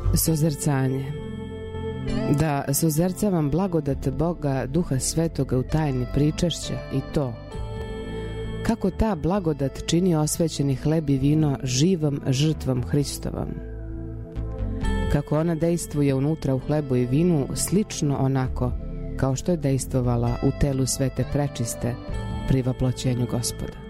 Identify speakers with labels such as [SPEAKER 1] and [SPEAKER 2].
[SPEAKER 1] Sozercanje. Da sozercavam blagodat Boga Duha Svetoga u tajni pričašća i to kako ta blagodat čini osvećeni hleb i vino živom žrtvom Hristovom. Kako ona dejstvuje unutra u hlebu i vinu slično onako kao što je dejstvovala u telu svete prečiste pri vaploćenju Gospoda.